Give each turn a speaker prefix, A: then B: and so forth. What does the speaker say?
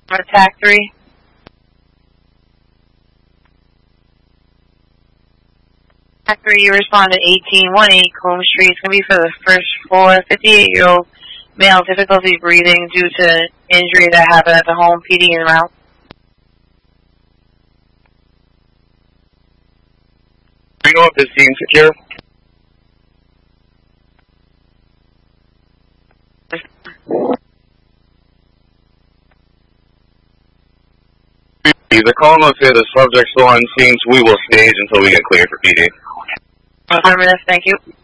A: Attack 3. Attack 3, you respond to 1818 Coombe Street. It's going to be for the first floor. 58-year-old male, difficulty breathing due to injury that happened at the home, PD in mouth.
B: Do you know if this seems secure? The call notes say the subject still on scenes. We will stage until we get clear for PD.
A: Affirmative, thank you.